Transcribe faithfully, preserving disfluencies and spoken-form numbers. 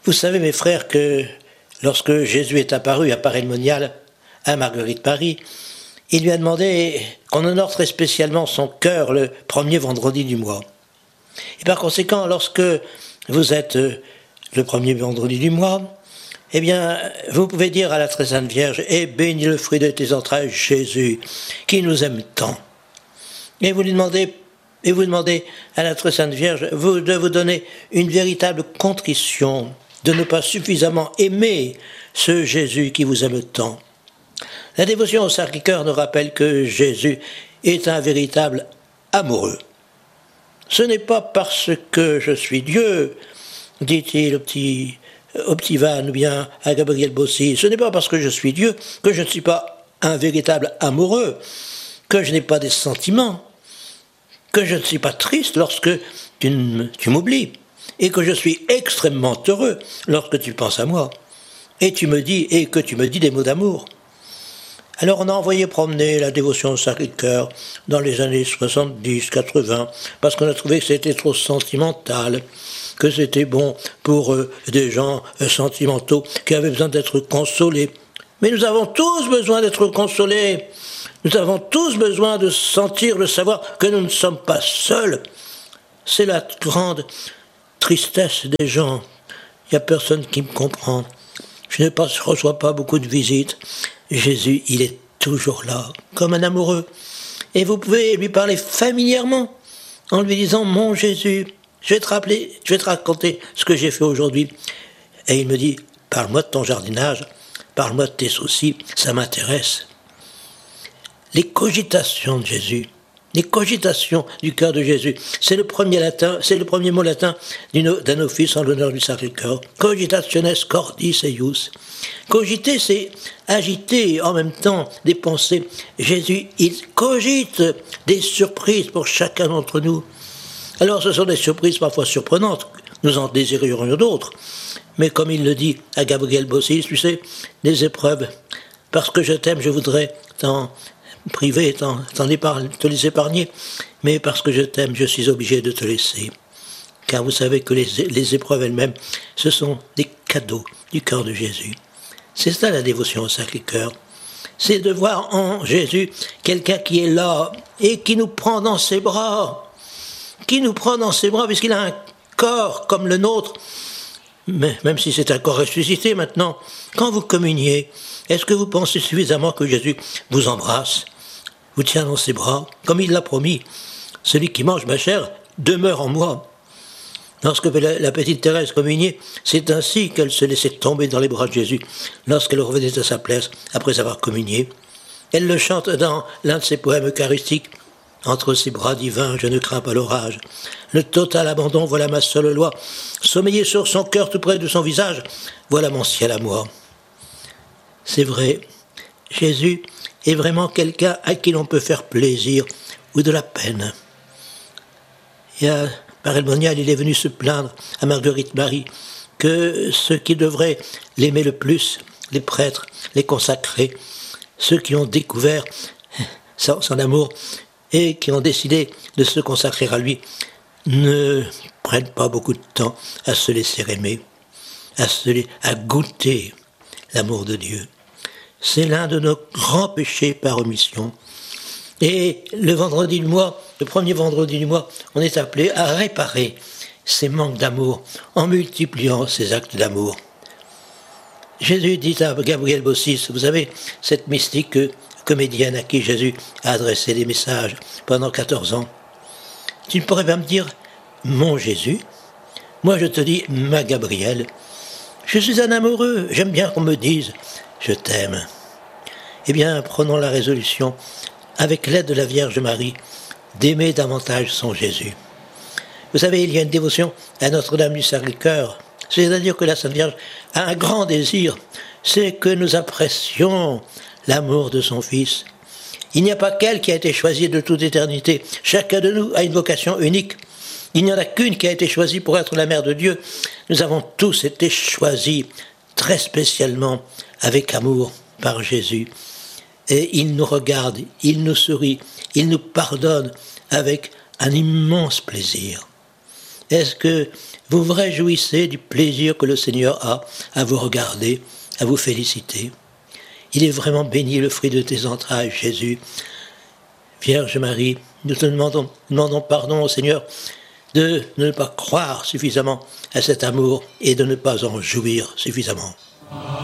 Vous savez, mes frères, que lorsque Jésus est apparu à Paray-le-Monial, à Marguerite-Marie, il lui a demandé qu'on honore très spécialement son cœur le premier vendredi du mois. Et par conséquent, lorsque vous êtes le premier vendredi du mois, eh bien, vous pouvez dire à la très sainte Vierge, « Et bénis le fruit de tes entrailles, Jésus, qui nous aime tant. » Et vous lui demandez, et vous demandez à la très sainte Vierge vous, de vous donner une véritable contrition, de ne pas suffisamment aimer ce Jésus qui vous aime tant. La dévotion au Sacré-Cœur nous rappelle que Jésus est un véritable amoureux. Ce n'est pas parce que je suis Dieu, dit-il au petit, au petit Van ou bien à Gabriel Bossy, ce n'est pas parce que je suis Dieu que je ne suis pas un véritable amoureux, que je n'ai pas des sentiments, que je ne suis pas triste lorsque tu, tu m'oublies, et que je suis extrêmement heureux lorsque tu penses à moi, et tu me dis, et que tu me dis des mots d'amour. Alors on a envoyé promener la dévotion au Sacré-Cœur dans les années soixante-dix quatre-vingts, parce qu'on a trouvé que c'était trop sentimental, que c'était bon pour euh, des gens euh, sentimentaux qui avaient besoin d'être consolés. Mais nous avons tous besoin d'être consolés. Nous avons tous besoin de sentir, de savoir que nous ne sommes pas seuls. C'est la grande tristesse des gens. Il n'y a personne qui me comprend. Je ne pas, je reçois pas beaucoup de visites. Jésus, il est toujours là, comme un amoureux. Et vous pouvez lui parler familièrement, en lui disant « Mon Jésus, je vais te rappeler, je vais te raconter ce que j'ai fait aujourd'hui. » Et il me dit « Parle-moi de ton jardinage, parle-moi de tes soucis, ça m'intéresse. » Les cogitations de Jésus, les cogitations du cœur de Jésus, c'est le premier latin, c'est le premier mot latin d'un office en l'honneur du Sacré-Cœur. Cogitationes cordis eius. Cogiter, c'est agiter en même temps des pensées. Jésus, il cogite des surprises pour chacun d'entre nous. Alors ce sont des surprises parfois surprenantes, nous en désirerions d'autres. Mais comme il le dit à Gabriel Bossis, tu sais, des épreuves. Parce que je t'aime, je voudrais t'en priver, t'en, t'en épargner, te les épargner. Mais parce que je t'aime, je suis obligé de te laisser. Car vous savez que les, les épreuves elles-mêmes, ce sont des cadeaux du cœur de Jésus. C'est ça la dévotion au Sacré-Cœur. C'est de voir en Jésus quelqu'un qui est là et qui nous prend dans ses bras. Qui nous prend dans ses bras puisqu'il a un corps comme le nôtre. Mais même si c'est un corps ressuscité maintenant, quand vous communiez, est-ce que vous pensez suffisamment que Jésus vous embrasse, vous tient dans ses bras, comme il l'a promis? Celui qui mange ma chair demeure en moi. Lorsque la, la petite Thérèse communiait, c'est ainsi qu'elle se laissait tomber dans les bras de Jésus, lorsqu'elle revenait à sa place après avoir communié. Elle le chante dans l'un de ses poèmes eucharistiques. Entre ses bras divins, je ne crains pas l'orage. Le total abandon, voilà ma seule loi. Sommeiller sur son cœur tout près de son visage, voilà mon ciel à moi. C'est vrai, Jésus est vraiment quelqu'un à qui l'on peut faire plaisir ou de la peine. Et à Paray-le-Monial, il est venu se plaindre à Marguerite-Marie que ceux qui devraient l'aimer le plus, les prêtres, les consacrés, ceux qui ont découvert son, son amour et qui ont décidé de se consacrer à lui, ne prennent pas beaucoup de temps à se laisser aimer, à, se, à goûter l'amour de Dieu. C'est l'un de nos grands péchés par omission. Et le vendredi du mois, le premier vendredi du mois, on est appelé à réparer ces manques d'amour en multipliant ces actes d'amour. Jésus dit à Gabriel Bossis, vous savez, cette mystique comédienne à qui Jésus a adressé des messages pendant quatorze ans. Tu ne pourrais pas me dire, mon Jésus, moi je te dis, ma Gabrielle, je suis un amoureux, j'aime bien qu'on me dise, je t'aime. Eh bien, prenons la résolution, avec l'aide de la Vierge Marie, d'aimer davantage son Jésus. Vous savez, il y a une dévotion à Notre-Dame du Sacré-Cœur, c'est-à-dire que la Sainte Vierge a un grand désir, c'est que nous apprécions l'amour de son Fils. Il n'y a pas qu'elle qui a été choisie de toute éternité. Chacun de nous a une vocation unique. Il n'y en a qu'une qui a été choisie pour être la mère de Dieu. Nous avons tous été choisis très spécialement avec amour par Jésus. Et il nous regarde, il nous sourit, il nous pardonne avec un immense plaisir. Est-ce que vous vous réjouissez du plaisir que le Seigneur a à vous regarder, à vous féliciter? Il est vraiment béni le fruit de tes entrailles, Jésus. Vierge Marie, nous te demandons, demandons pardon au Seigneur de ne pas croire suffisamment à cet amour et de ne pas en jouir suffisamment.